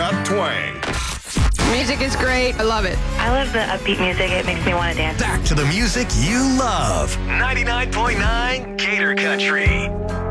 got twang. Music is great. I love it. I love the upbeat music. It makes me want to dance. Back to the music you love. 99.9 Gator Country.